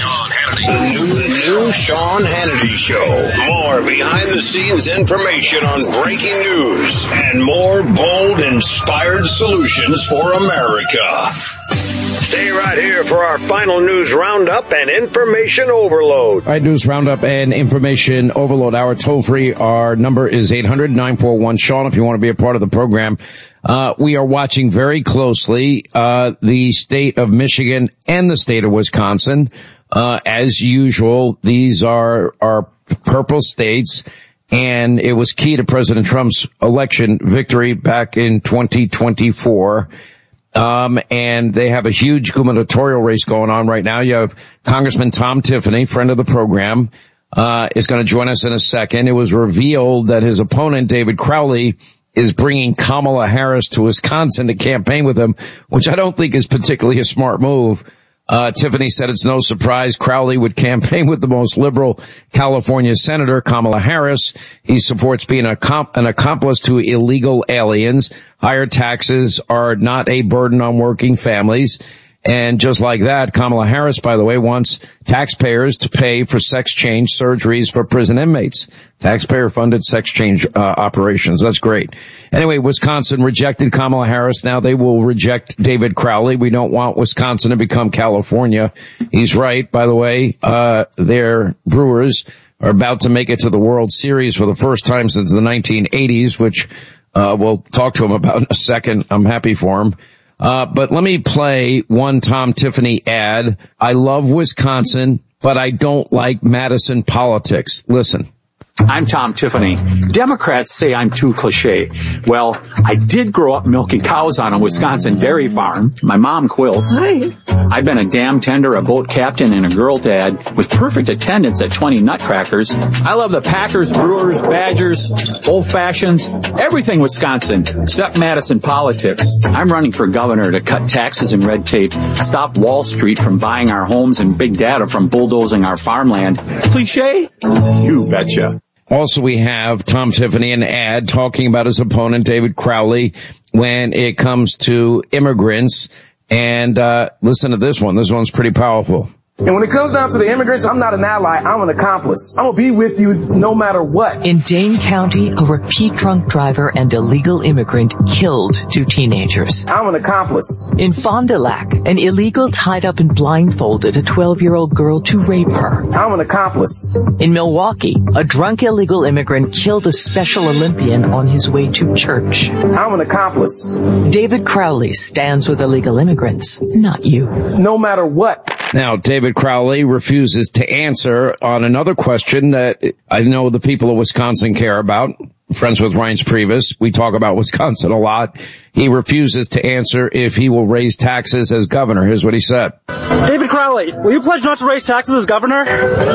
Sean Hannity. The new Sean Hannity Show. More behind-the-scenes information on breaking news and more bold, inspired solutions for America. Stay right here for our final news roundup and information overload. All right, news roundup and information overload. Our toll-free, our number is 800-941-SEAN if you want to be a part of the program. We are watching very closely the state of Michigan and the state of Wisconsin. As usual, these are purple states, and it was key to President Trump's election victory back in 2024. And they have a huge gubernatorial race going on right now. You have Congressman Tom Tiffany, friend of the program, is going to join us in a second. It was revealed that his opponent, David Crowley, is bringing Kamala Harris to Wisconsin to campaign with him, which I don't think is particularly a smart move. Tiffany said it's no surprise Crowley would campaign with the most liberal California senator, Kamala Harris. He supports being an accomplice to illegal aliens. Higher taxes are not a burden on working families. And just like that, Kamala Harris, by the way, wants taxpayers to pay for sex change surgeries for prison inmates. Taxpayer-funded sex change operations. That's great. Anyway, Wisconsin rejected Kamala Harris. Now they will reject David Crowley. We don't want Wisconsin to become California. He's right. By the way, their Brewers are about to make it to the World Series for the first time since the 1980s, which we'll talk to him about in a second. I'm happy for him. But let me play one Tom Tiffany ad. I love Wisconsin, but I don't like Madison politics. Listen. I'm Tom Tiffany. Democrats say I'm too cliche. Well, I did grow up milking cows on a Wisconsin dairy farm. My mom quilts. Hi. I've been a dam tender, a boat captain, and a girl dad with perfect attendance at 20 Nutcrackers. I love the Packers, Brewers, Badgers, Old Fashions, everything Wisconsin, except Madison politics. I'm running for governor to cut taxes and red tape, stop Wall Street from buying our homes and big data from bulldozing our farmland. Cliche? You betcha. Also, we have Tom Tiffany, an ad talking about his opponent, David Crowley, when it comes to immigrants. And listen to this one. This one's pretty powerful. And when it comes down to the immigrants, I'm not an ally. I'm an accomplice. I'm going to be with you no matter what. In Dane County, a repeat drunk driver and illegal immigrant killed 2 teenagers. I'm an accomplice. In Fond du Lac, an illegal tied up and blindfolded a 12-year-old girl to rape her. I'm an accomplice. In Milwaukee, a drunk illegal immigrant killed a Special Olympian on his way to church. I'm an accomplice. David Crowley stands with illegal immigrants, not you. No matter what. Now, David Crowley refuses to answer on another question that I know the people of Wisconsin care about. Friends with Reince Priebus. We talk about Wisconsin a lot. He refuses to answer if he will raise taxes as governor. Here's what he said. David Crowley, will you pledge not to raise taxes as governor?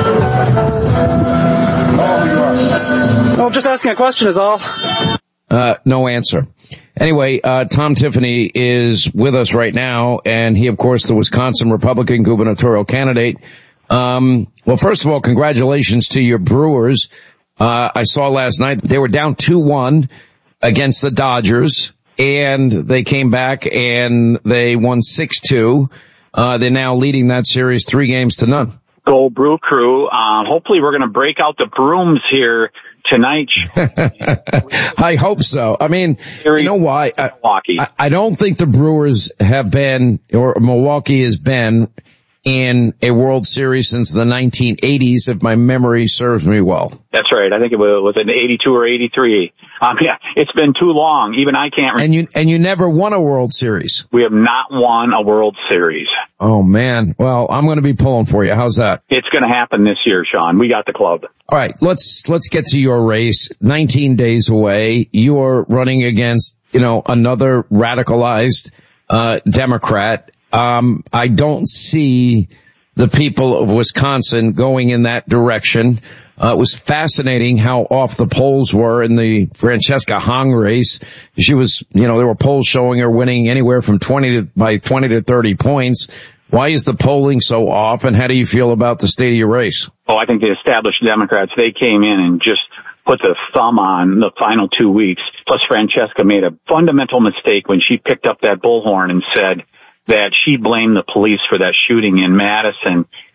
No, I'm just asking a question is all. No answer. Anyway, Tom Tiffany is with us right now, and he, of course, the Wisconsin Republican gubernatorial candidate. Well, first of all, congratulations to your Brewers. I saw last night they were down 2-1 against the Dodgers, and they came back and they won 6-2. They're now leading that series 3-0. Go Brew Crew. Hopefully we're going to break out the brooms here tonight. I hope so. I mean, you know why? I don't think the Brewers have been, or Milwaukee has been, in a World Series since the 1980s, if my memory serves me well. That's right. I think it was in 82 or 83. Yeah, it's been too long. Even I can't remember. And you never won a World Series. We have not won a World Series. Oh man. Well, I'm going to be pulling for you. How's that? It's going to happen this year, Sean. We got the club. All right. Let's get to your race. 19 days away. You are running against, another radicalized, Democrat. I don't see the people of Wisconsin going in that direction. It was fascinating how off the polls were in the Francesca Hong race. She was, there were polls showing her winning anywhere from 20 to 30 points. Why is the polling so off, and how do you feel about the state of your race? Oh, I think the established Democrats, they came in and just put the thumb on the final 2 weeks. Plus, Francesca made a fundamental mistake when she picked up that bullhorn and said that she blamed the police for that shooting in Madison.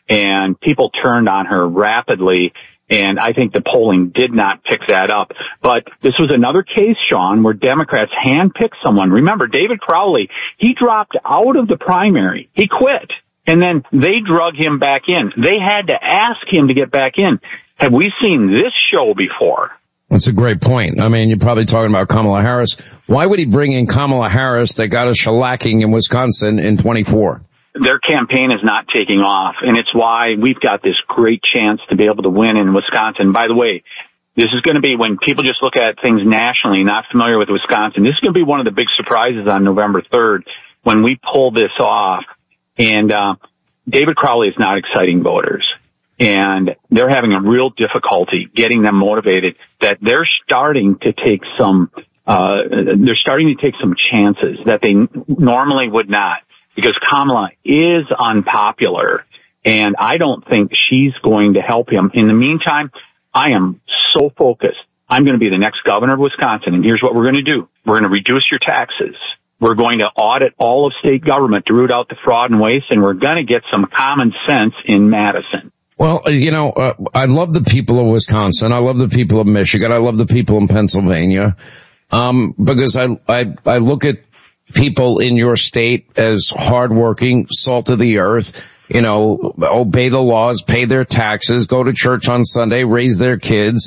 and people turned on her rapidly. And I think the polling did not pick that up. But this was another case, Sean, where Democrats handpicked someone. Remember, David Crowley, he dropped out of the primary. He quit. And then they drug him back in. They had to ask him to get back in. Have we seen this show before? That's a great point. I mean, you're probably talking about Kamala Harris. Why would he bring in Kamala Harris that got a shellacking in Wisconsin in 24? Their campaign is not taking off, and it's why we've got this great chance to be able to win in Wisconsin. By the way, this is going to be, when people just look at things nationally, not familiar with Wisconsin, this is going to be one of the big surprises on November 3rd when we pull this off. And David Crowley is not exciting voters, and they're having a real difficulty getting them motivated that they're starting to take some chances that they normally would not. Because Kamala is unpopular, and I don't think she's going to help him. In the meantime, I am so focused. I'm going to be the next governor of Wisconsin, and here's what we're going to do. We're going to reduce your taxes. We're going to audit all of state government to root out the fraud and waste, and we're going to get some common sense in Madison. Well, I love the people of Wisconsin. I love the people of Michigan. I love the people in Pennsylvania, because I look at people in your state as hardworking, salt of the earth, obey the laws, pay their taxes, go to church on Sunday, raise their kids.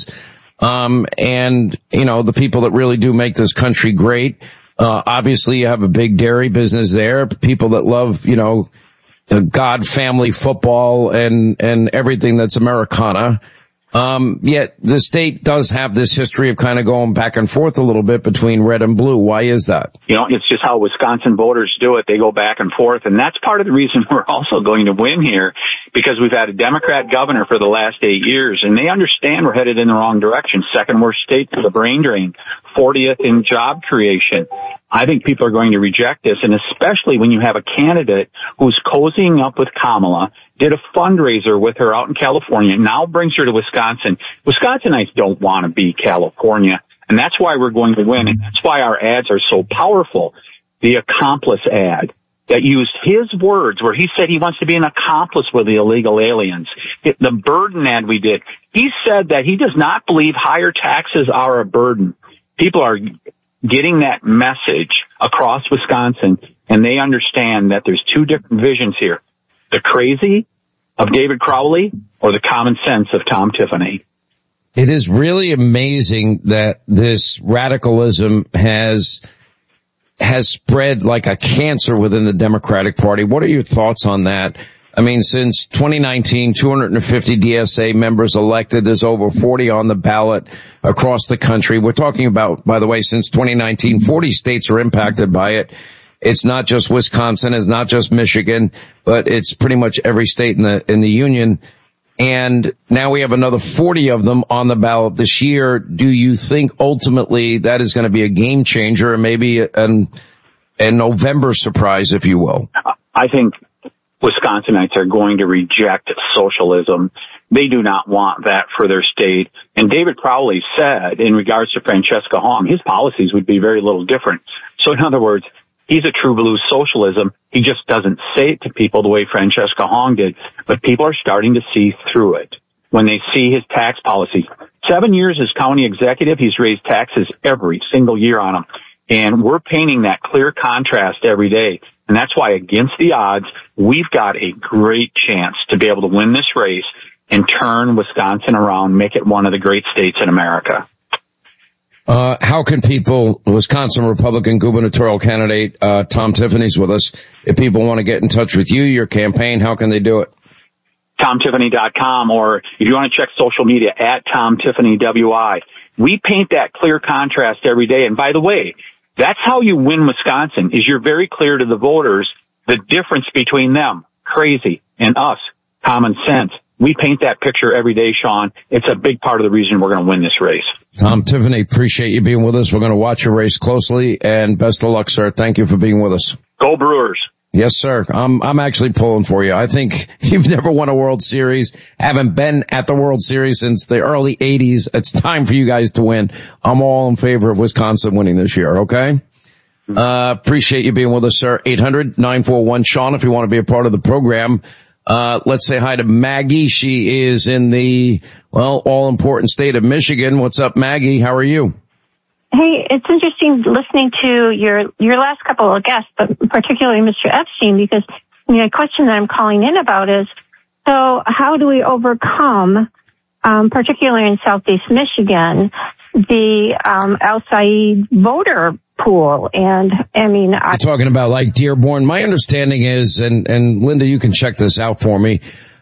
And the people that really do make this country great. Obviously you have a big dairy business there, people that love, God, family, football, and everything that's Americana. Yet the state does have this history of kind of going back and forth a little bit between red and blue. Why is that? It's just how Wisconsin voters do it. They go back and forth, and that's part of the reason we're also going to win here, because we've had a Democrat governor for the last 8 years, and they understand we're headed in the wrong direction. Second worst state for the brain drain, 40th in job creation. I think people are going to reject this, and especially when you have a candidate who's cozying up with Kamala, did a fundraiser with her out in California, now brings her to Wisconsin. Wisconsinites don't want to be California, and that's why we're going to win, and that's why our ads are so powerful. The accomplice ad that used his words where he said he wants to be an accomplice with the illegal aliens. The burden ad we did, he said that he does not believe higher taxes are a burden. People are getting that message across Wisconsin, and they understand that there's two different visions here. The crazy of David Crowley or the common sense of Tom Tiffany. It is really amazing that this radicalism has spread like a cancer within the Democratic Party. What are your thoughts on that? I mean, since 2019, 250 DSA members elected. There's over 40 on the ballot across the country. We're talking about, by the way, since 2019, 40 states are impacted by it. It's not just Wisconsin, it's not just Michigan, but it's pretty much every state in the union. And now we have another 40 of them on the ballot this year. Do you think ultimately that is going to be a game changer, or maybe a November surprise, if you will? I think Wisconsinites are going to reject socialism. They do not want that for their state. And David Crowley said, in regards to Francesca Hong, his policies would be very little different. So in other words, he's a true blue socialism. He just doesn't say it to people the way Francesca Hong did. But people are starting to see through it when they see his tax policy. 7 years as county executive, he's raised taxes every single year on them. And we're painting that clear contrast every day. And that's why, against the odds, we've got a great chance to be able to win this race and turn Wisconsin around, make it one of the great states in America. How can people, Wisconsin Republican gubernatorial candidate Tom Tiffany's with us, if people want to get in touch with you, your campaign, how can they do it? TomTiffany.com, or if you want to check social media, at TomTiffanyWI. We paint that clear contrast every day. And by the way, that's how you win Wisconsin, is you're very clear to the voters the difference between them, crazy, and us, common sense. We paint that picture every day, Sean. It's a big part of the reason we're going to win this race. Tom Tiffany, appreciate you being with us. We're going to watch your race closely, and best of luck, sir. Thank you for being with us. Go Brewers. Yes, sir. I'm actually pulling for you. I think you've never won a World Series, haven't been at the World Series since the early 80s. It's time for you guys to win. I'm all in favor of Wisconsin winning this year, okay? Appreciate you being with us, sir. 800-941-SEAN if you want to be a part of the program. Let's say hi to Maggie. She is in the, all-important state of Michigan. What's up, Maggie? How are you? Hey, it's interesting listening to your last couple of guests, but particularly Mr. Epstein, because the question that I'm calling in about is, so how do we overcome, particularly in Southeast Michigan, the Al-Said voter pool? And you're talking about like Dearborn. My understanding is, and Linda, you can check this out for me.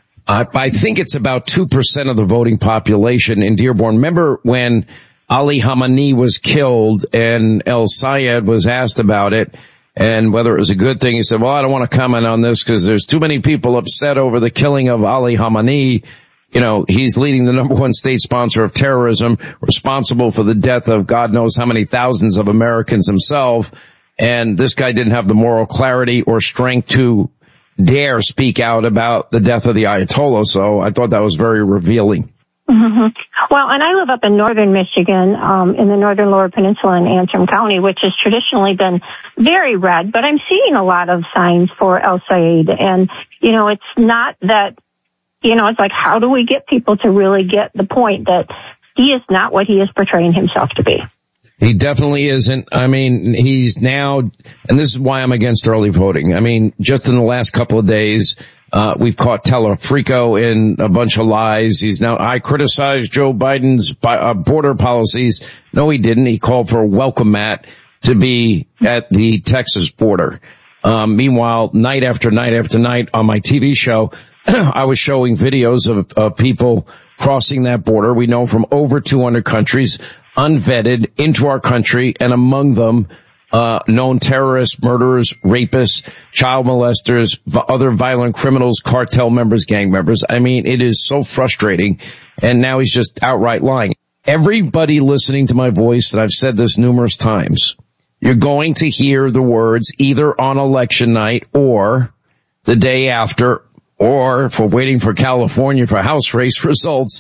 I think it's about 2% of the voting population in Dearborn. Remember when Ali Khamenei was killed and Al-Sayed was asked about it and whether it was a good thing? He said, well, I don't want to comment on this because there's too many people upset over the killing of Ali Khamenei. He's leading the #1 state sponsor of terrorism, responsible for the death of God knows how many thousands of Americans himself. And this guy didn't have the moral clarity or strength to dare speak out about the death of the Ayatollah. So I thought that was very revealing. Mm-hmm. Well, and I live up in northern Michigan, in the northern Lower Peninsula in Antrim County, which has traditionally been very red, but I'm seeing a lot of signs for Al-Said. And, it's not that, it's like, how do we get people to really get the point that he is not what he is portraying himself to be? He definitely isn't. He's now, and this is why I'm against early voting. Just in the last couple of days, we've caught Telefrico in a bunch of lies. I criticized Joe Biden's border policies. No, he didn't. He called for a welcome mat to be at the Texas border. Meanwhile, night after night after night on my TV show, I was showing videos of people crossing that border. We know from over 200 countries, unvetted, into our country, and among them, known terrorists, murderers, rapists, child molesters, other violent criminals, cartel members, gang members. It is so frustrating. And now he's just outright lying. Everybody listening to my voice, and I've said this numerous times, you're going to hear the words either on election night or the day after, or if we're waiting for California for House race results,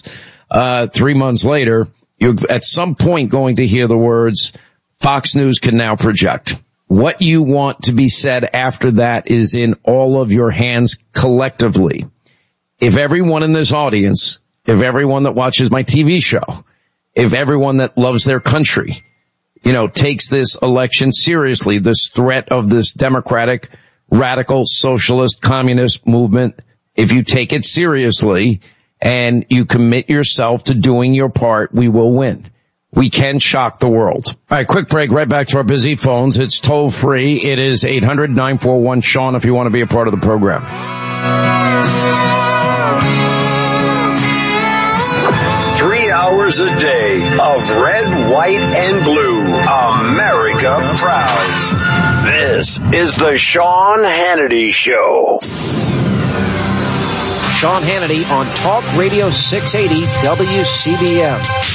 3 months later, you're at some point going to hear the words, Fox News can now project. What you want to be said after that is in all of your hands collectively. If everyone in this audience, if everyone that watches my TV show, if everyone that loves their country, takes this election seriously, this threat of this democratic, radical, socialist, communist movement, if you take it seriously and you commit yourself to doing your part, we will win. We can shock the world. All right, quick break. Right back to our busy phones. It's toll free. It is 800-941-SEAN if you want to be a part of the program. 3 hours a day of red, white, and blue. America proud. This is the Sean Hannity Show. Sean Hannity on Talk Radio 680 WCBM.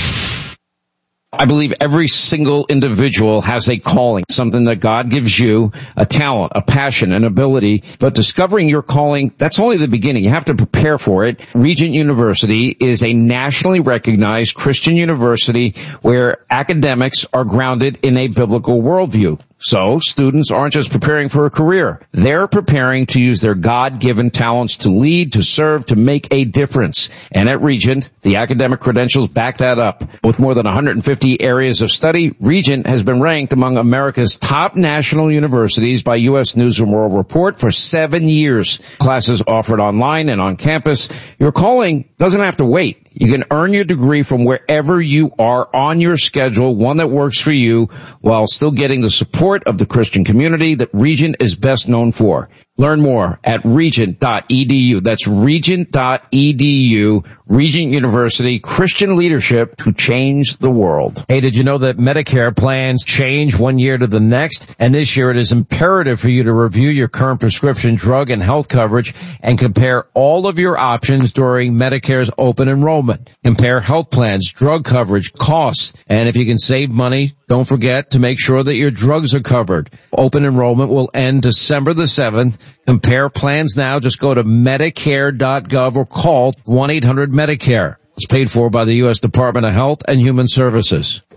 I believe every single individual has a calling, something that God gives you, a talent, a passion, an ability. But discovering your calling, that's only the beginning. You have to prepare for it. Regent University is a nationally recognized Christian university where academics are grounded in a biblical worldview. So students aren't just preparing for a career. They're preparing to use their God-given talents to lead, to serve, to make a difference. And at Regent, the academic credentials back that up. With more than 150 areas of study, Regent has been ranked among America's top national universities by U.S. News & World Report for 7 years. Classes offered online and on campus. Your calling doesn't have to wait. You can earn your degree from wherever you are on your schedule, one that works for you, while still getting the support of the Christian community that Regent is best known for. Learn more at regent.edu. That's regent.edu. Regent University, Christian leadership to change the world. Hey, did you know that Medicare plans change 1 year to the next? And this year it is imperative for you to review your current prescription drug and health coverage and compare all of your options during Medicare's open enrollment. Compare health plans, drug coverage, costs, and if you can save money, don't forget to make sure that your drugs are covered. Open enrollment will end December the 7th. Compare plans now. Just go to Medicare.gov or call 1-800-MEDICARE. It's paid for by the U.S. Department of Health and Human Services.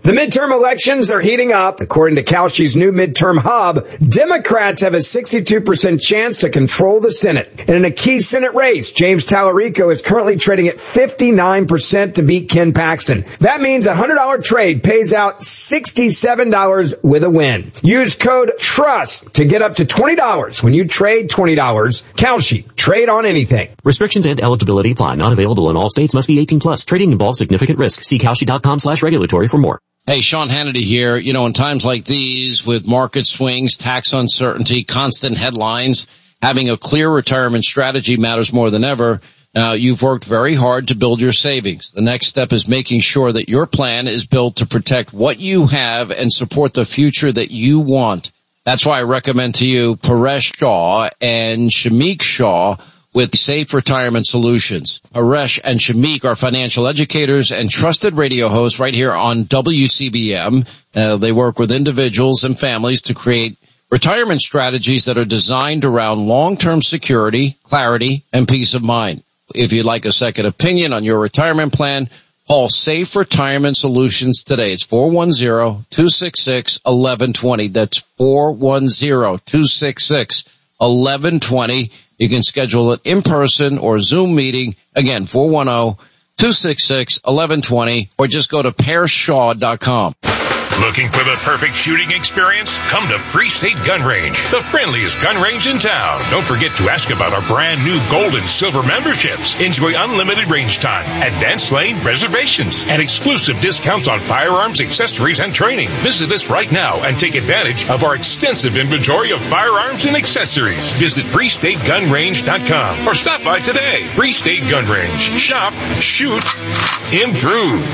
The midterm elections are heating up. According to Kalshi's new midterm hub, Democrats have a 62% chance to control the Senate. And in a key Senate race, James Tallarico is currently trading at 59% to beat Ken Paxton. That means a $100 trade pays out $67 with a win. Use code TRUST to get up to $20 when you trade $20. Kalshi, trade on anything. Restrictions and eligibility apply. Not available in all states. Must be 18 plus. Trading involves significant risk. See Kalshi.com/regulatory for more. Hey, Sean Hannity here. You know, in times like these, with market swings, tax uncertainty, constant headlines, having a clear retirement strategy matters more than ever. Now, you've worked very hard to build your savings. The next step is making sure that your plan is built to protect what you have and support the future that you want. That's why I recommend to you Paresh Shah and Shamik Shah with Safe Retirement Solutions. Paresh and Shamik are financial educators and trusted radio hosts right here on WCBM. They work with individuals and families to create retirement strategies that are designed around long-term security, clarity, and peace of mind. If you'd like a second opinion on your retirement plan, call Safe Retirement Solutions today. It's 410-266-1120. That's 410-266-1120. You can schedule it in person or Zoom meeting. Again, 410-266-1120, or just go to PairShaw.com. Looking for the perfect shooting experience? Come to Free State Gun Range, the friendliest gun range in town. Don't forget to ask about our brand new gold and silver memberships. Enjoy unlimited range time, advanced lane reservations, and exclusive discounts on firearms, accessories, and training. Visit us right now and take advantage of our extensive inventory of firearms and accessories. Visit FreeStateGunRange.com or stop by today. Free State Gun Range. Shop, shoot, improve.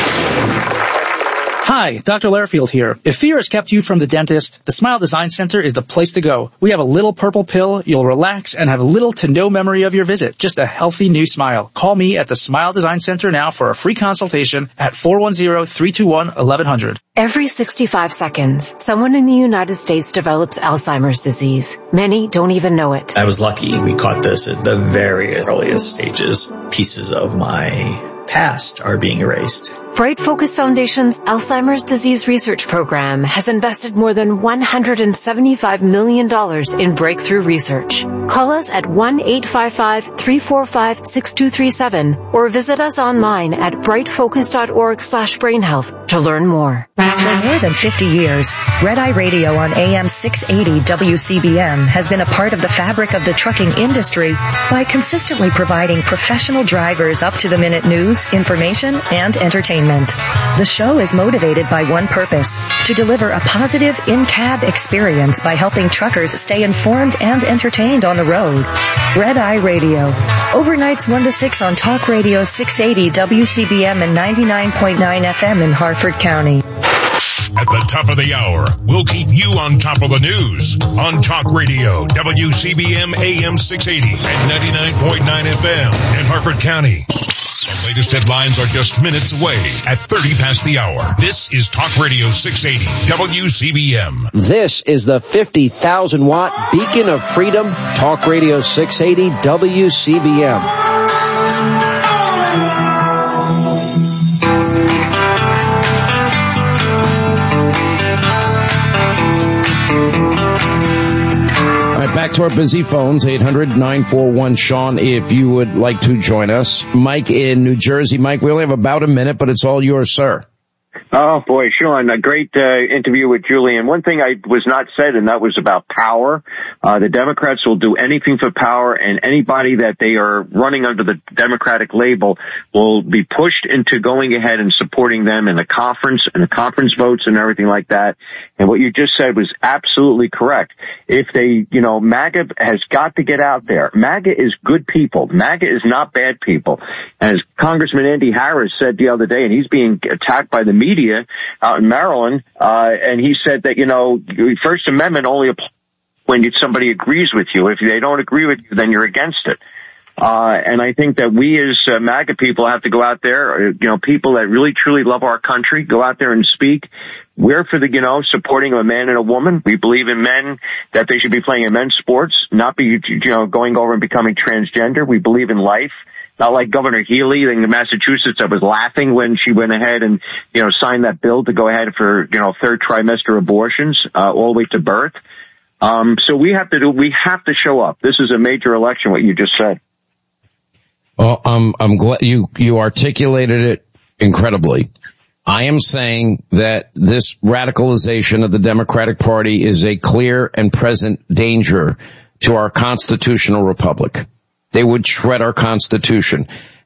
Hi, Dr. Lairfield here. If fear has kept you from the dentist, the Smile Design Center is the place to go. We have a little purple pill, you'll relax, and have little to no memory of your visit. Just a healthy new smile. Call me at the Smile Design Center now for a free consultation at 410-321-1100. Every 65 seconds, someone in the United States develops Alzheimer's disease. Many don't even know it. I was lucky. We caught this at the very earliest stages. Pieces of my past are being erased. Bright Focus Foundation's Alzheimer's Disease Research Program has invested more than $175 million in breakthrough research. Call us at 1-855-345-6237 or visit us online at brightfocus.org/brainhealth to learn more. For more than 50 years, Red Eye Radio on AM 680 WCBM has been a part of the fabric of the trucking industry by consistently providing professional drivers up-to-the-minute news, information, and entertainment. The show is motivated by one purpose, to deliver a positive in-cab experience by helping truckers stay informed and entertained on the road. Red Eye Radio. Overnights 1 to 6 on Talk Radio 680 WCBM and 99.9 FM in Harford County. At the top of the hour, we'll keep you on top of the news on Talk Radio, WCBM AM 680 and 99.9 FM in Harford County. The latest headlines are just minutes away at 30 past the hour. This is Talk Radio 680 WCBM. This is the 50,000-watt beacon of freedom, Talk Radio 680 WCBM. Back to our busy phones, 800-941-SEAN, if you would like to join us. Mike in New Jersey. Mike, we only have about a minute, but it's all yours, sir. Oh, boy, Sean, a great interview with Julian. One thing I was not said, and that was about power. The Democrats will do anything for power, and anybody that they are running under the Democratic label will be pushed into going ahead and supporting them in the conference and the conference votes and everything like that. And what you just said was absolutely correct. If they, MAGA has got to get out there. MAGA is good people. MAGA is not bad people. As Congressman Andy Harris said the other day, and he's being attacked by the media out in Maryland, and he said that, First Amendment only applies when somebody agrees with you. If they don't agree with you, then you're against it. And I think that we as MAGA people have to go out there, people that really truly love our country, go out there and speak. We're for the, supporting a man and a woman. We believe in men, that they should be playing in men's sports, not be, going over and becoming transgender. We believe in life Not like Governor Healy in Massachusetts that was laughing when she went ahead and, signed that bill to go ahead for, third trimester abortions, all the way to birth. So we have to show up. This is a major election, what you just said. Well, I'm glad you articulated it incredibly. I am saying that this radicalization of the Democratic Party is a clear and present danger to our constitutional republic. They would shred our Constitution.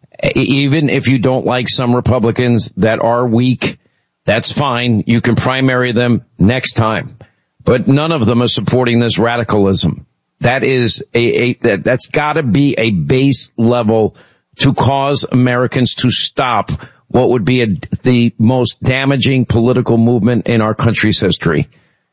Even if you don't like some Republicans that are weak, that's fine. You can primary them next time. But none of them are supporting this radicalism. That is that's gotta be a base level to cause Americans to stop what would be the most damaging political movement in our country's history.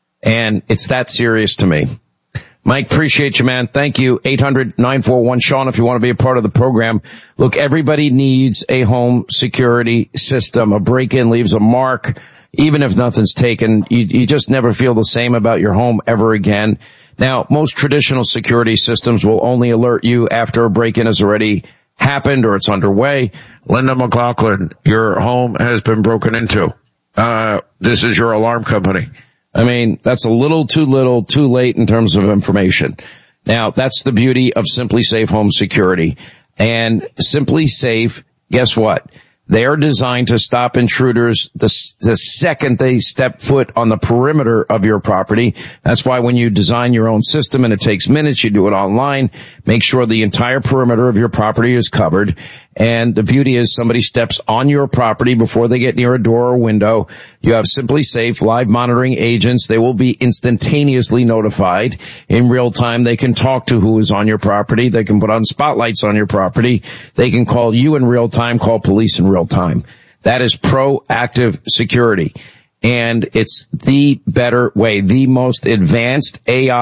And it's that serious to me. Mike, appreciate you, man. Thank you. 800-941-SEAN if you want to be a part of the program. Look, everybody needs a home security system. A break-in leaves a mark. Even if nothing's taken, you just never feel the same about your home ever again. Now, most traditional security systems will only alert you after a break-in has already happened or it's underway. Linda McLaughlin, your home has been broken into. This is your alarm company. I mean, that's a little, too late in terms of information. Now, that's the beauty of Simply Safe Home Security. And Simply Safe, guess what? They are designed to stop intruders the second they step foot on the perimeter of your property. That's why when you design your own system, and it takes minutes, you do it online, make sure the entire perimeter of your property is covered. And the beauty is somebody steps on your property before they get near a door or window. You have Simply Safe live monitoring agents. They will be instantaneously notified in real time. They can talk to who is on your property. They can put on spotlights on your property. They can call you in real time, call police in real time. That is proactive security. And it's the better way, the most advanced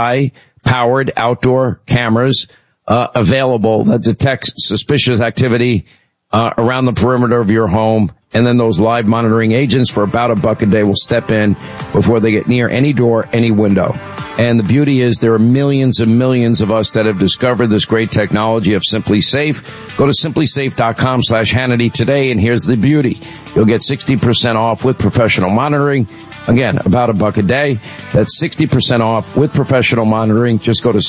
AI-powered outdoor cameras available that detect suspicious activity around the perimeter of your home. And then those live monitoring agents for about $1 a day will step in before they get near any door, any window. And the beauty is there are millions and millions of us that have discovered this great technology of Simply Safe. Go to simplysafe.com/Hannity today, and here's the beauty. You'll get 60% off with professional monitoring. Again, about $1 a day. That's 60% off with professional monitoring. Just go to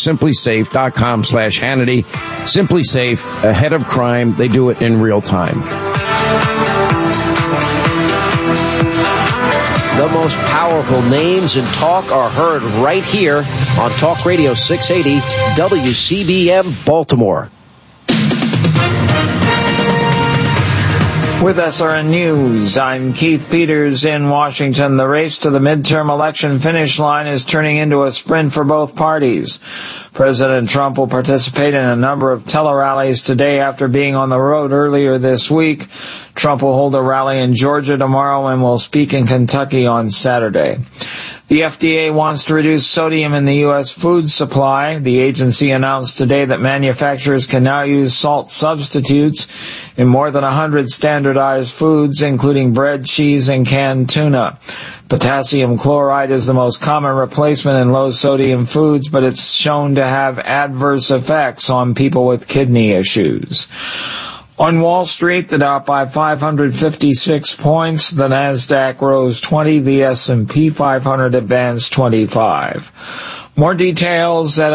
simplysafe.com/Hannity. Simply Safe, ahead of crime. They do it in real time. The most powerful names in talk are heard right here on Talk Radio 680 WCBM Baltimore. With SRN News, I'm Keith Peters in Washington. The race to the midterm election finish line is turning into a sprint for both parties. President Trump will participate in a number of tele-rallies today after being on the road earlier this week. Trump will hold a rally in Georgia tomorrow and will speak in Kentucky on Saturday. The FDA wants to reduce sodium in the U.S. food supply. The agency announced today that manufacturers can now use salt substitutes in more than 100 standardized foods, including bread, cheese, and canned tuna. Potassium chloride is the most common replacement in low-sodium foods, but it's shown to have adverse effects on people with kidney issues. On Wall Street, the Dow by 556 points, the Nasdaq rose 20, the S&P 500 advanced 25. More details at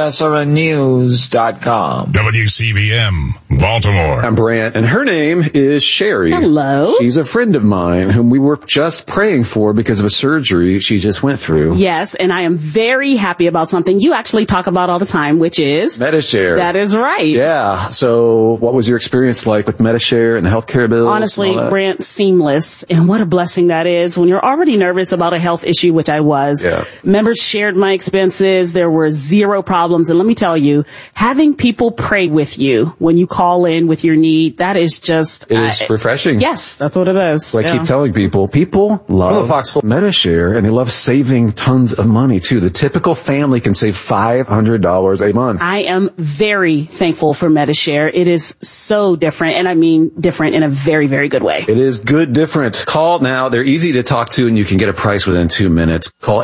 srnnews.com. WCBM, Baltimore. I'm Brant, and her name is Sherry. Hello. She's a friend of mine whom we were just praying for because of a surgery she just went through. Yes, and I am very happy about something you actually talk about all the time, which is Medi-Share. That is right. Yeah. So what was your experience like with Medi-Share and the healthcare bills? Honestly, Brant, seamless. And what a blessing that is when you're already nervous about a health issue, which I was. Yeah. Members shared my expenses. There were zero problems. And let me tell you, having people pray with you when you call in with your need, that is just... It is refreshing. Yes, that's what it is. So I keep telling people love Medi-Share, and they love saving tons of money, too. The typical family can save $500 a month. I am very thankful for Medi-Share. It is so different, and I mean different in a very, very good way. It is good different. Call now. They're easy to talk to, and you can get a price within 2 minutes. Call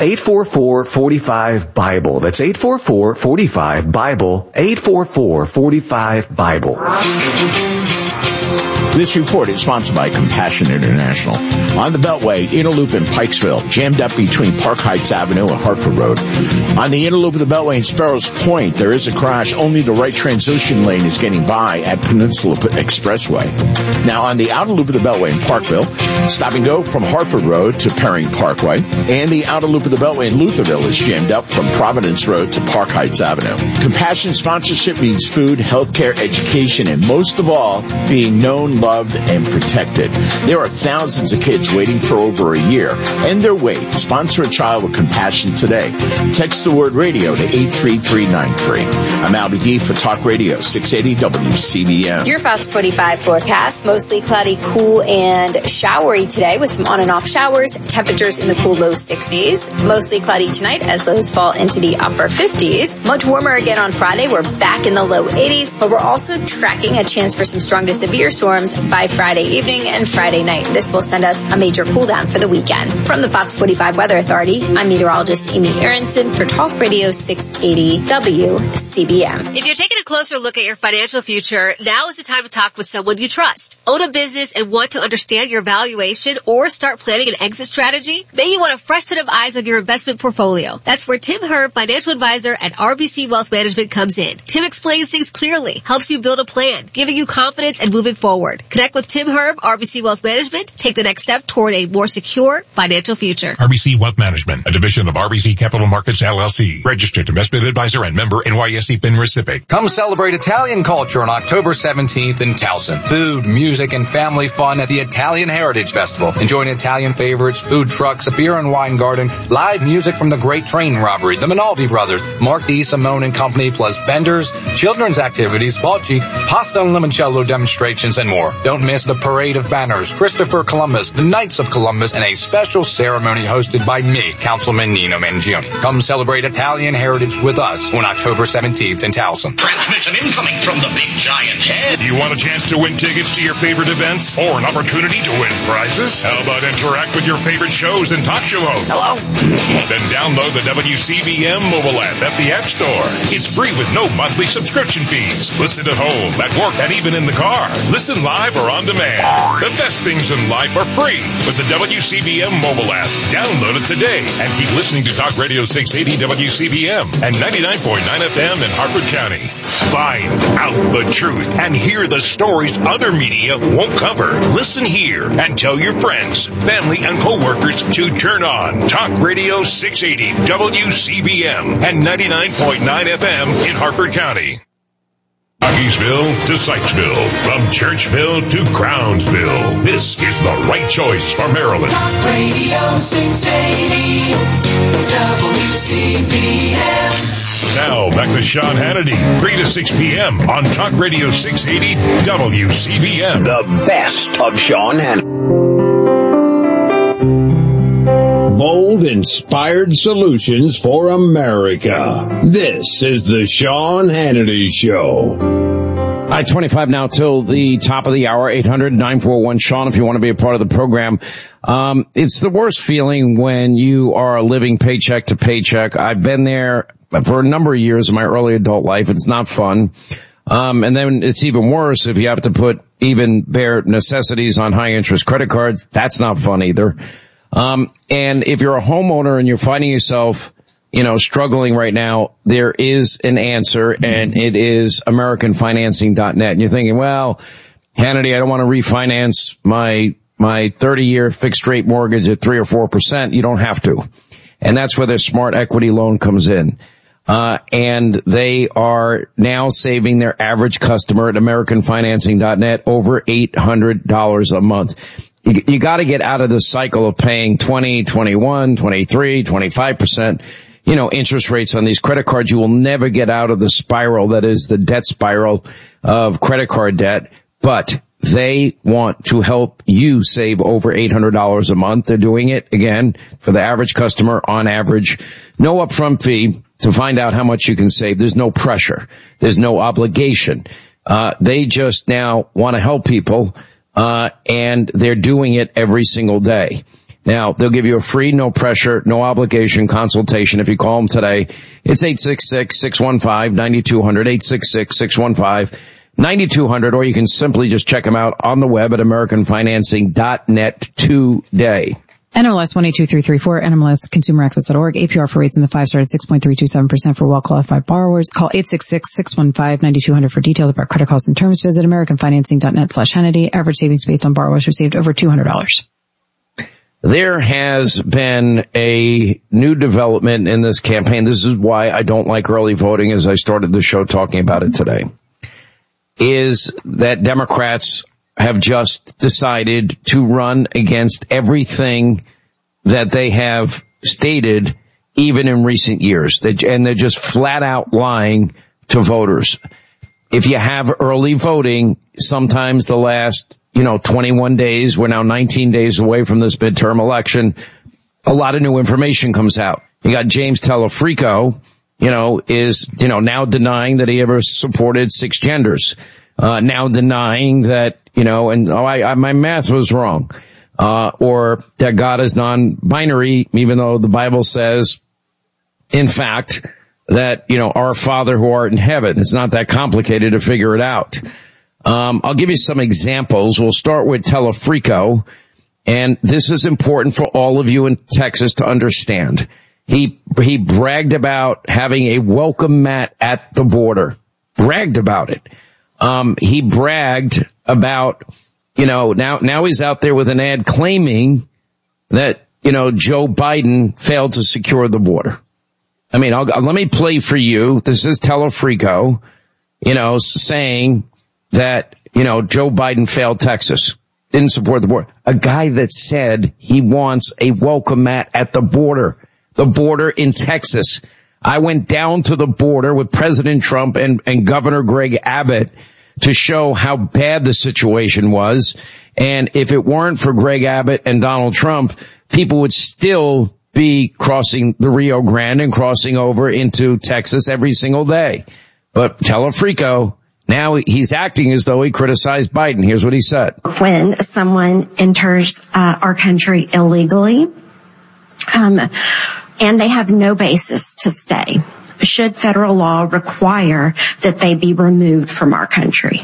844-45-BIBLE. That's 844-45-BIBLE. 844-45-BIBLE. This report is sponsored by Compassion International. On the Beltway, Inner Loop in Pikesville, jammed up between Park Heights Avenue and Hartford Road. On the Inner Loop of the Beltway in Sparrows Point, there is a crash. Only the right transition lane is getting by at Peninsula Expressway. Now, on the Outer Loop of the Beltway in Parkville, stop and go from Hartford Road to Perring Parkway. And the Outer Loop of the Beltway in Lutherville is jammed up from Providence Road to Park Heights Avenue. Compassion sponsorship means food, healthcare, education, and most of all, being known, loved, and protected. There are thousands of kids waiting for over a year. End their wait. Sponsor a child with Compassion today. Text the word radio to 83393. I'm Albie D for Talk Radio 680 WCBM. Your Fox 25 forecast, mostly cloudy, cool, and showery today with some on and off showers. Temperatures in the cool low 60s. Mostly cloudy tonight as lows fall into the upper 50s. Much warmer again on Friday. We're back in the low 80s, but we're also tracking a chance for some strong to severe storms by Friday evening and Friday night. This will send us a major cool down for the weekend. From the Fox 45 Weather Authority, I'm meteorologist Amy Aronson for Talk Radio 680 WCBM. If you're taking a closer look at your financial future, now is the time to talk with someone you trust. Own a business and want to understand your valuation or start planning an exit strategy? Maybe you want a fresh set of eyes on your investment portfolio. That's where Tim Herb, financial advisor at RBC Wealth Management, comes in. Tim explains things clearly, helps you build a plan, giving you confidence and moving forward. Connect with Tim Herb, RBC Wealth Management. Take the next step toward a more secure financial future. RBC Wealth Management, a division of RBC Capital Markets, LLC. Registered investment advisor and member NYSE FINRA SIPC. Come celebrate Italian culture on October 17th in Towson. Food, music, and family fun at the Italian Heritage Festival. Enjoying Italian favorites, food trucks, a beer and wine garden, live music from the Great Train Robbery, the Minaldi Brothers, Mark D. Simone and Company, plus vendors, children's activities, bocce, pasta and limoncello demonstrations, and more. Don't miss the Parade of Banners, Christopher Columbus, the Knights of Columbus, and a special ceremony hosted by me, Councilman Nino Mangione. Come celebrate Italian heritage with us on October 17th in Towson. Transmission incoming from the big giant head. You want a chance to win tickets to your favorite events or an opportunity to win prizes? How about interact with your favorite shows and talk show hosts? Hello? Then download the WCBM mobile app at the App Store. It's free with no monthly subscription fees. Listen at home, at work, and even in the car. Listen live or on demand. The best things in life are free with the WCBM mobile app. Download it today and keep listening to Talk Radio 680 WCBM and 99.9 FM in Hartford County. Find out the truth and hear the stories other media won't cover. Listen here and tell your friends, family, and coworkers to turn on Talk Radio 680 WCBM and 99.9 FM in Hartford County. Cockeysville to Sykesville, from Churchville to Crownsville. This is the right choice for Maryland. Talk Radio 680 WCBM. Now, back to Sean Hannity, 3 to 6 p.m. on Talk Radio 680 WCBM. The best of Sean Hannity. Bold, inspired solutions for America. This is the Sean Hannity Show. I-25 now till the top of the hour, 800-941-SEAN if you want to be a part of the program. It's the worst feeling when you are living paycheck to paycheck. I've been there for a number of years in my early adult life. It's not fun. And then it's even worse if you have to put even bare necessities on high interest credit cards. That's not fun either. And if you're a homeowner and you're finding yourself, struggling right now, there is an answer, and it is AmericanFinancing.net. And you're thinking, well, Hannity, I don't want to refinance my 30-year fixed rate mortgage at 3 or 4%. You don't have to. And that's where the Smart Equity Loan comes in. And they are now saving their average customer at AmericanFinancing.net over $800 a month. You got to get out of the cycle of paying 20, 21, 23, 25%, interest rates on these credit cards. You will never get out of the spiral that is the debt spiral of credit card debt, but they want to help you save over $800 a month. They're doing it again for the average customer on average. No upfront fee to find out how much you can save. There's no pressure. There's no obligation. They just now want to help people. And they're doing it every single day. Now, they'll give you a free, no pressure, no obligation consultation if you call them today. It's 866-615-9200, 9200, or you can simply just check them out on the web at AmericanFinancing.net today. NMLS 182334, NMLSConsumerAccess.org. APR for rates in the 5-star at 6.327% for well-qualified borrowers. Call 866-615-9200 for details about credit costs and terms. Visit AmericanFinancing.net/Hannity. Average savings based on borrowers received over $200. There has been a new development in this campaign. This is why I don't like early voting, as I started the show talking about it today, is that Democrats have just decided to run against everything that they have stated, even in recent years. And they're just flat out lying to voters. If you have early voting, sometimes the last, 21 days, we're now 19 days away from this midterm election, a lot of new information comes out. You got James Telefrico, is now denying that he ever supported 6 genders. Now denying that, my math was wrong, or that God is non-binary, even though the Bible says, in fact, that, our Father who art in heaven. It's not that complicated to figure it out. I'll give you some examples. We'll start with Telefrico, and this is important for all of you in Texas to understand. He bragged about having a welcome mat at the border. Bragged about it. He bragged about, now he's out there with an ad claiming that, Joe Biden failed to secure the border. I mean, let me play for you. This is Telefrico, saying that, Joe Biden failed Texas, didn't support the border. A guy that said he wants a welcome mat at the border in Texas. I went down to the border with President Trump and Governor Greg Abbott to show how bad the situation was. And if it weren't for Greg Abbott and Donald Trump, people would still be crossing the Rio Grande and crossing over into Texas every single day. But Telefrico, now he's acting as though he criticized Biden. Here's what he said. When someone enters our country illegally, and they have no basis to stay, should federal law require that they be removed from our country?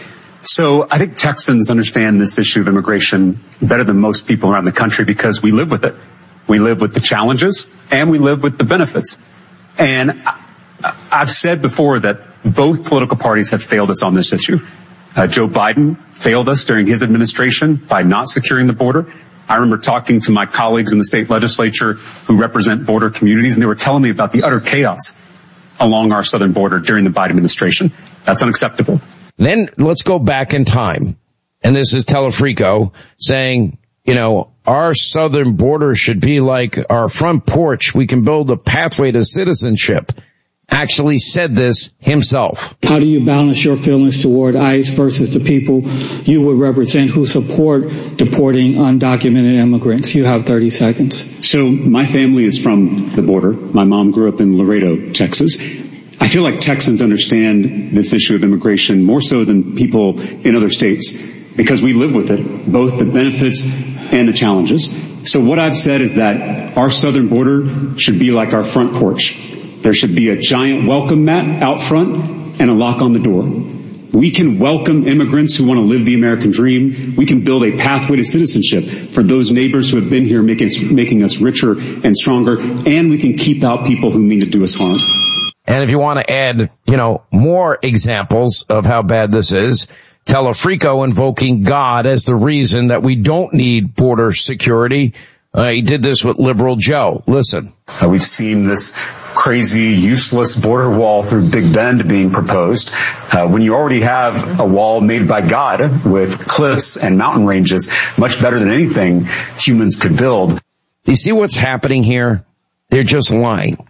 So I think Texans understand this issue of immigration better than most people around the country because we live with it. We live with the challenges and we live with the benefits. And I've said before that both political parties have failed us on this issue. Joe Biden failed us during his administration by not securing the border. I remember talking to my colleagues in the state legislature who represent border communities, and they were telling me about the utter chaos along our southern border during the Biden administration. That's unacceptable. Then let's go back in time. And this is Telefrico saying, our southern border should be like our front porch. We can build a pathway to citizenship. Actually said this himself. How do you balance your feelings toward ICE versus the people you would represent who support deporting undocumented immigrants? You have 30 seconds. So my family is from the border. My mom grew up in Laredo, Texas. I feel like Texans understand this issue of immigration more so than people in other states because we live with it, both the benefits and the challenges. So what I've said is that our southern border should be like our front porch. There should be a giant welcome mat out front and a lock on the door. We can welcome immigrants who want to live the American dream. We can build a pathway to citizenship for those neighbors who have been here making us richer and stronger, and we can keep out people who mean to do us harm. And if you want to add, more examples of how bad this is, Telefrico invoking God as the reason that we don't need border security. He did this with Liberal Joe. Listen. We've seen this crazy, useless border wall through Big Bend being proposed. When you already have a wall made by God with cliffs and mountain ranges, much better than anything humans could build. You see what's happening here? They're just lying.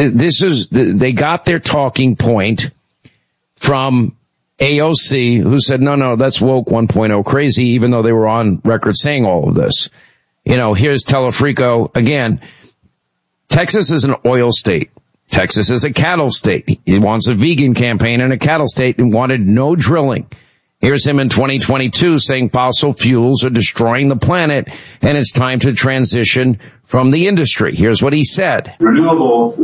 They got their talking point from AOC, who said, no, that's woke 1.0 crazy, even though they were on record saying all of this. Here's Telefrico again. Texas is an oil state. Texas is a cattle state. He wants a vegan campaign in a cattle state and wanted no drilling. Here's him in 2022 saying fossil fuels are destroying the planet and it's time to transition from the industry. Here's what he said. Renewables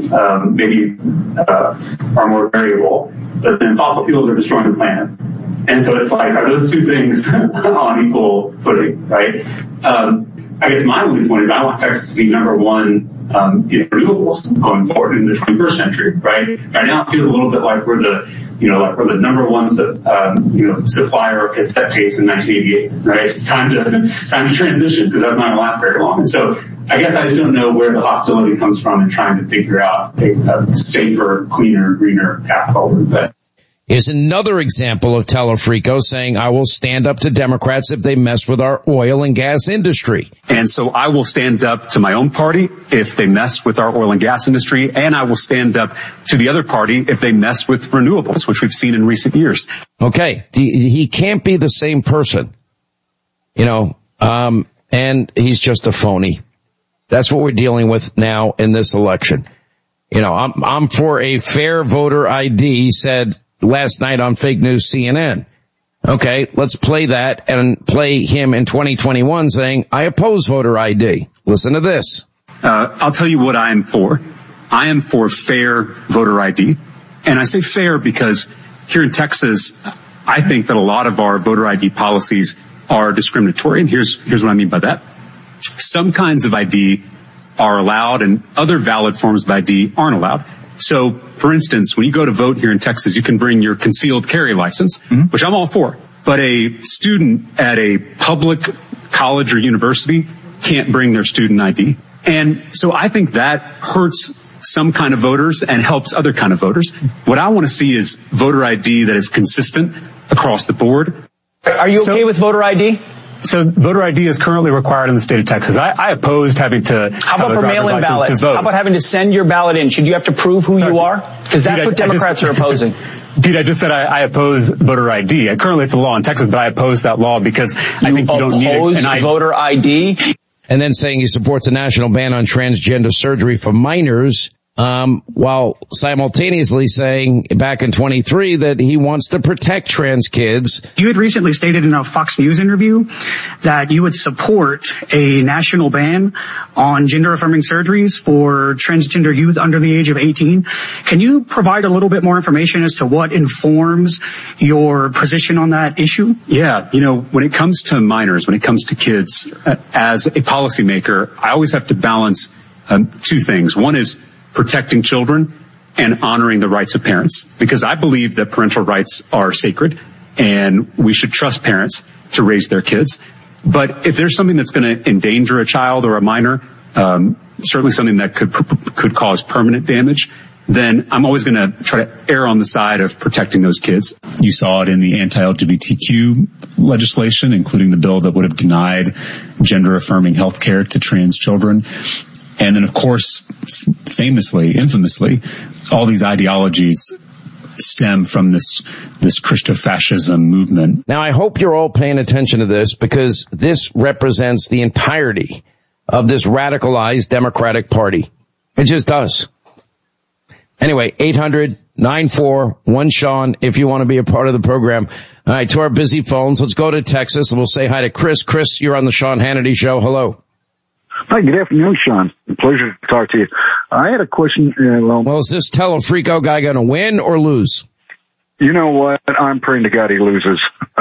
are more variable, but then fossil fuels are destroying the planet. And so it's like, are those two things on equal footing, right? I guess my only point is I want Texas to be number one in renewables going forward in the 21st century, right? Right now it feels a little bit like we're the number one supplier of cassette tapes in 1988, right? It's time to transition because that's not going to last very long. And so I guess I just don't know where the hostility comes from in trying to figure out a safer, cleaner, greener path forward. But here's another example of Telefrico saying, I will stand up to Democrats if they mess with our oil and gas industry. And so I will stand up to my own party if they mess with our oil and gas industry, and I will stand up to the other party if they mess with renewables, which we've seen in recent years. Okay. He can't be the same person, and he's just a phony. That's what we're dealing with now in this election. I'm for a fair voter ID, he said last night on Fake News CNN. Okay, let's play that and play him in 2021 saying, I oppose voter ID. Listen to this. I'll tell you what I am for. I am for fair voter ID. And I say fair because here in Texas, I think that a lot of our voter ID policies are discriminatory. And here's what I mean by that. Some kinds of ID are allowed and other valid forms of ID aren't allowed. So, for instance, when you go to vote here in Texas, you can bring your concealed carry license, which I'm all for. But a student at a public college or university can't bring their student ID. And so I think that hurts some kind of voters and helps other kind of voters. What I want to see is voter ID that is consistent across the board. Are you okay with voter ID? So voter ID is currently required in the state of Texas. I opposed having to. How about for mail-in ballots? How about having to send your ballot in? Should you have to prove who you are? Because that's what Democrats are opposing. Pete, I just said I oppose voter ID. Currently it's a law in Texas, but I oppose that law because I think you don't need an ID. Voter ID? And then saying he supports a national ban on transgender surgery for minors, while simultaneously saying back in 23 that he wants to protect trans kids. You had recently stated in a Fox News interview that you would support a national ban on gender-affirming surgeries for transgender youth under the age of 18. Can you provide a little bit more information as to what informs your position on that issue? Yeah, when it comes to minors, when it comes to kids, as a policymaker, I always have to balance two things. One is protecting children and honoring the rights of parents, because I believe that parental rights are sacred and we should trust parents to raise their kids. But if there's something that's going to endanger a child or a minor, certainly something that could cause permanent damage, then I'm always going to try to err on the side of protecting those kids. You saw it in the anti-LGBTQ legislation, including the bill that would have denied gender-affirming health care to trans children. And then, of course, infamously, all these ideologies stem from this Christofascism movement. Now, I hope you're all paying attention to this, because this represents the entirety of this radicalized Democratic Party. It just does. Anyway, 800-941-SEAN if you want to be a part of the program. All right, to our busy phones, let's go to Texas and we'll say hi to Chris. Chris, you're on the Sean Hannity Show. Hello. Hi, good afternoon, Sean. A pleasure to talk to you. I had a question. Well, is this Telefrico guy going to win or lose? You know what? I'm praying to God he loses.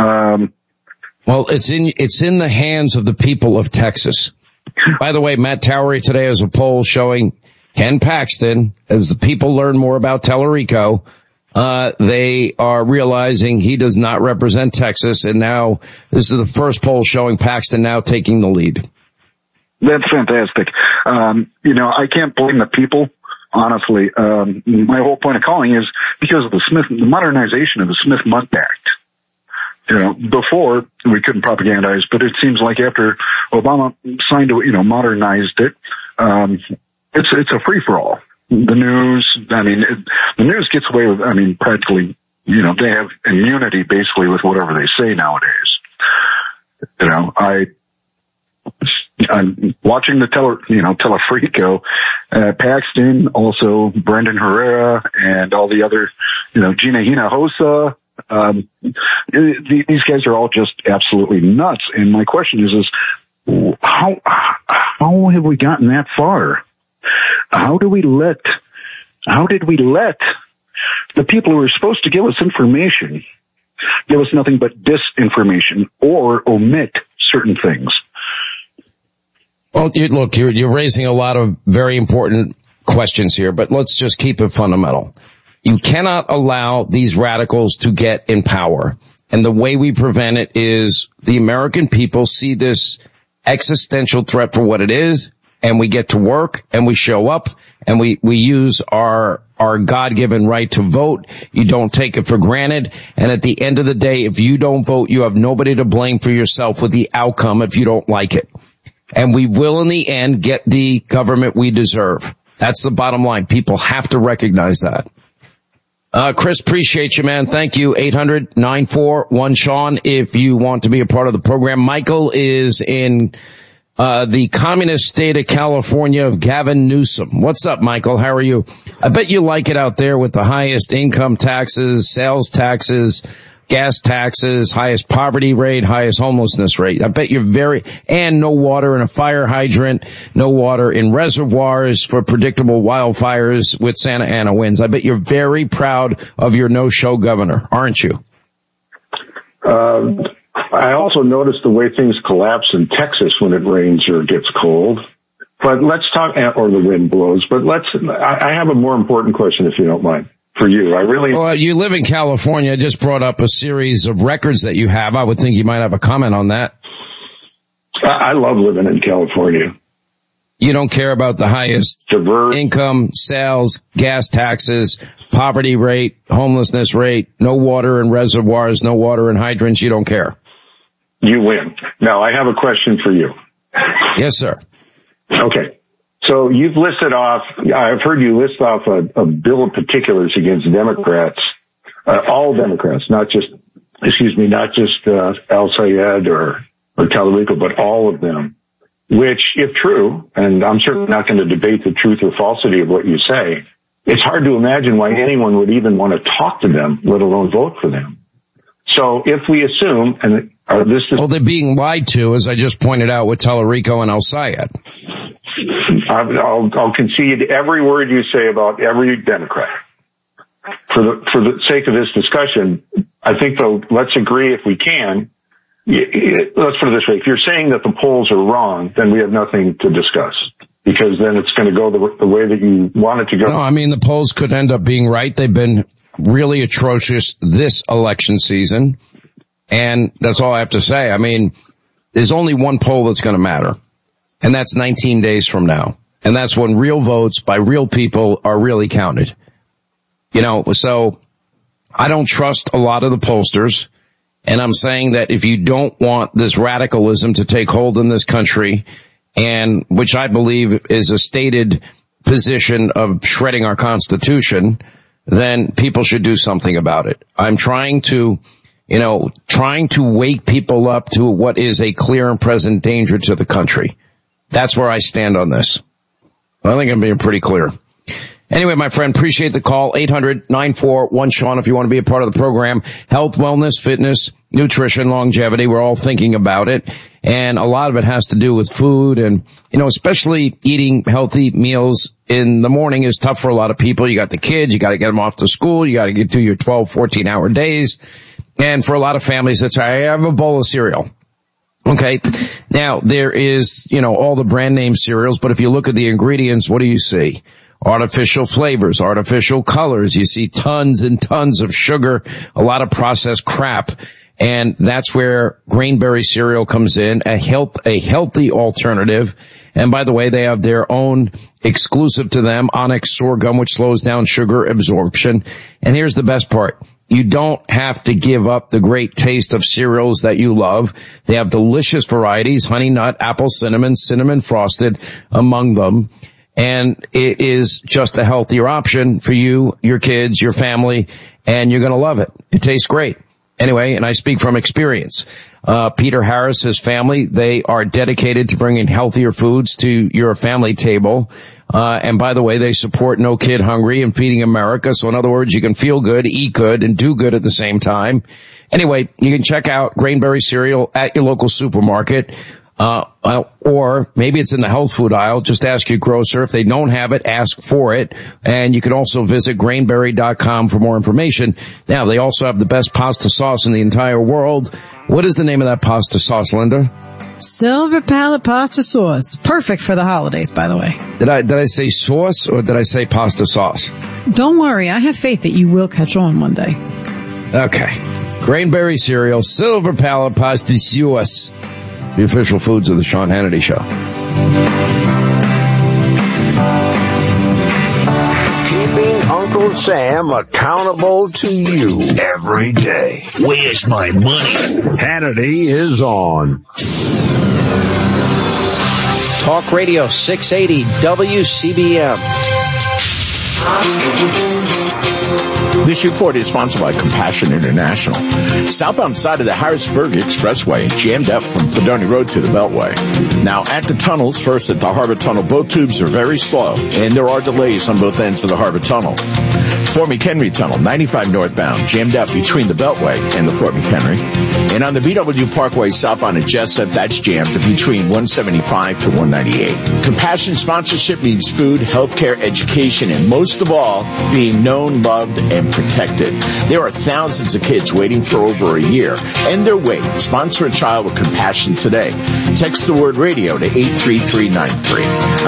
Well, it's in the hands of the people of Texas. By the way, Matt Towery today has a poll showing Ken Paxton, as the people learn more about Telefrico, they are realizing he does not represent Texas, and now this is the first poll showing Paxton now taking the lead. That's fantastic. I can't blame the people, honestly. My whole point of calling is because of the modernization of the Smith-Mundt Act. Before we couldn't propagandize, but it seems like after Obama signed to, modernized it, it's a free-for-all. The news, the news gets away with, practically, they have immunity basically with whatever they say nowadays. I'm watching the Telefrico, Paxton, also Brendan Herrera, and all the other, Gina Hinojosa. These guys are all just absolutely nuts. And my question is How have we gotten that far? How did we let the people who are supposed to give us information give us nothing but disinformation or omit certain things? Well, look, you're raising a lot of very important questions here, but let's just keep it fundamental. You cannot allow these radicals to get in power. And the way we prevent it is the American people see this existential threat for what it is, and we get to work, and we show up, and we use our God-given right to vote. You don't take it for granted. And at the end of the day, if you don't vote, you have nobody to blame for yourself with the outcome if you don't like it. And we will, in the end, get the government we deserve. That's the bottom line. People have to recognize that. Chris, appreciate you, man. Thank you. 800-941-SEAN if you want to be a part of the program. Michael is in the communist state of California of Gavin Newsom. What's up, Michael? How are you? I bet you like it out there with the highest income taxes, sales taxes, gas taxes, highest poverty rate, highest homelessness rate. I bet you're and no water in a fire hydrant, no water in reservoirs for predictable wildfires with Santa Ana winds. I bet you're very proud of your no-show governor, aren't you? I also noticed the way things collapse in Texas when it rains or gets cold. But let's talk, or the wind blows, but I have a more important question if you don't mind. For you, Well, you live in California. I just brought up a series of records that you have. I would think you might have a comment on that. I love living in California. You don't care about the highest income, sales, gas taxes, poverty rate, homelessness rate, no water in reservoirs, no water in hydrants. You don't care. You win. Now, I have a question for you. Yes, sir. Okay. So you've listed off, I've heard you list off a bill of particulars against Democrats, all Democrats, not just Al Sayed or Talarico, but all of them, which, if true, and I'm certainly not going to debate the truth or falsity of what you say, it's hard to imagine why anyone would even want to talk to them, let alone vote for them. So if we assume, well, they're being lied to, as I just pointed out with Talarico and Al Sayed. I'll concede every word you say about every Democrat. For the sake of this discussion, I think, though, let's agree if we can. Let's put it this way. If you're saying that the polls are wrong, then we have nothing to discuss, because then it's going to go the way that you want it to go. No, I mean, the polls could end up being right. They've been really atrocious this election season, and that's all I have to say. I mean, there's only one poll that's going to matter, and that's 19 days from now. And that's when real votes by real people are really counted. So I don't trust a lot of the pollsters. And I'm saying that if you don't want this radicalism to take hold in this country, and which I believe is a stated position of shredding our Constitution, then people should do something about it. I'm trying to wake people up to what is a clear and present danger to the country. That's where I stand on this. I think I'm being pretty clear. Anyway, my friend, appreciate the call. 800-941-SEAN if you want to be a part of the program. Health, wellness, fitness, nutrition, longevity. We're all thinking about it. And a lot of it has to do with food. And, especially eating healthy meals in the morning is tough for a lot of people. You got the kids. You got to get them off to school. You got to get through your 12, 14-hour days. And for a lot of families, it's, I have a bowl of cereal. Okay. Now, there is, all the brand name cereals, but if you look at the ingredients, what do you see? Artificial flavors, artificial colors. You see tons and tons of sugar, a lot of processed crap. And that's where Grainberry cereal comes in, a healthy alternative. And by the way, they have their own exclusive to them, Onyx sorghum, which slows down sugar absorption. And here's the best part. You don't have to give up the great taste of cereals that you love. They have delicious varieties, honey nut, apple cinnamon, cinnamon frosted among them. And it is just a healthier option for you, your kids, your family, and you're going to love it. It tastes great. Anyway, and I speak from experience. Peter Harris, his family, they are dedicated to bringing healthier foods to your family table. And by the way, they support No Kid Hungry and Feeding America. So in other words, you can feel good, eat good, and do good at the same time. Anyway, you can check out Grainberry cereal at your local supermarket. or maybe it's in the health food aisle. Just ask your grocer. If they don't have it, ask for it. And you can also visit grainberry.com for more information. Now, they also have the best pasta sauce in the entire world. What is the name of that pasta sauce, Linda? Silver Palette Pasta Sauce. Perfect for the holidays, by the way. Did I say sauce or did I say pasta sauce? Don't worry. I have faith that you will catch on one day. Okay. Grainberry cereal, Silver Palette Pasta Sauce. The official foods of the Sean Hannity Show. Keeping Uncle Sam accountable to you every day. Where's my money? Hannity is on. Talk Radio 680 WCBM. This report is sponsored by Compassion International. Southbound side of the Harrisburg Expressway jammed up from Pedoni Road to the Beltway. Now at the tunnels, first at the Harbor Tunnel, boat tubes are very slow, and there are delays on both ends of the Harbor Tunnel. Fort McHenry Tunnel, 95 northbound, jammed up between the Beltway and the Fort McHenry. And on the BW Parkway southbound at Jessup, that's jammed between 175 to 198. Compassion sponsorship means food, healthcare, education, and most of all, being known, loved, and protected. There are thousands of kids waiting for over a year, and they're waiting. Sponsor a child with Compassion today. Text the word radio to 83393.